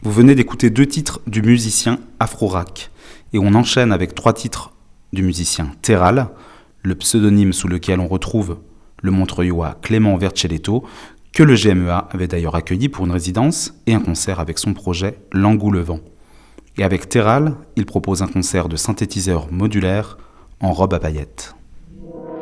Vous venez d'écouter 2 titres du musicien Afro-Rack. Et on enchaîne avec 3 titres du musicien Terral, le pseudonyme sous lequel on retrouve le Montreuillois Clément Vercelletto, que le GMEA avait d'ailleurs accueilli pour une résidence et un concert avec son projet L'Angoulevent. Et avec Terral, il propose un concert de synthétiseurs modulaires en robe à paillettes.